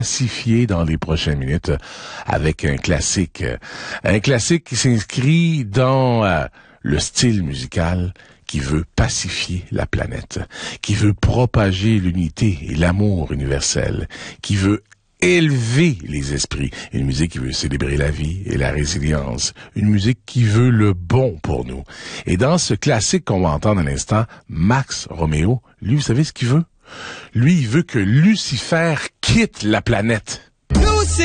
pacifier dans les prochaines minutes avec un classique qui s'inscrit dans le style musical qui veut pacifier la planète, qui veut propager l'unité et l'amour universel, qui veut élever les esprits, une musique qui veut célébrer la vie et la résilience, une musique qui veut le bon pour nous. Et dans ce classique qu'on va entendre à l'instant, Max Romeo, lui, vous savez ce qu'il veut? Lui, il veut que Lucifer quitte la planète.